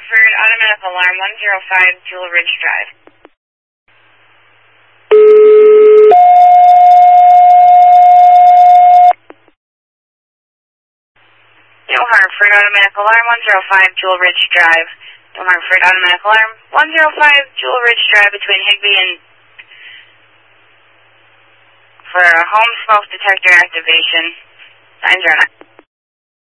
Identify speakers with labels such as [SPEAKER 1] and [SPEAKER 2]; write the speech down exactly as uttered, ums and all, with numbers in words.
[SPEAKER 1] Hartford, automatic alarm one zero five Jewel Ridge Drive. New Hartford, automatic alarm one zero five Jewel Ridge Drive. New Hartford, automatic alarm one zero five Jewel Ridge Drive between Higbee and for a home smoke detector activation. Signs are not.